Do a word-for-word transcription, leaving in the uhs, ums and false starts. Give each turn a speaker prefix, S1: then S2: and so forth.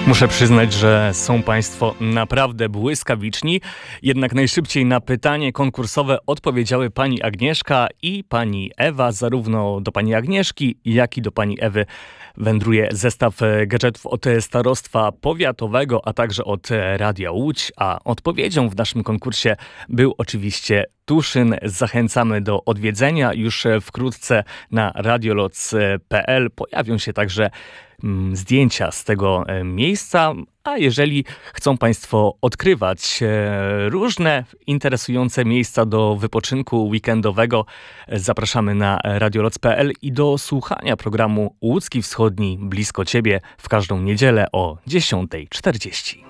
S1: Muszę przyznać, że są Państwo naprawdę błyskawiczni, jednak najszybciej na pytanie konkursowe odpowiedziały pani Agnieszka i pani Ewa. Zarówno do pani Agnieszki, jak i do pani Ewy wędruje zestaw gadżetów od Starostwa Powiatowego, a także od Radia Łódź, a odpowiedzią w naszym konkursie był oczywiście Tuszyn. Zachęcamy do odwiedzenia. Już wkrótce na radioloc kropka pe el pojawią się także mm, zdjęcia z tego e, miejsca, a jeżeli chcą Państwo odkrywać e, różne interesujące miejsca do wypoczynku weekendowego, e, zapraszamy na radioloc kropka pe el i do słuchania programu Łódzki Wschodni blisko Ciebie w każdą niedzielę o dziesiąta czterdzieści.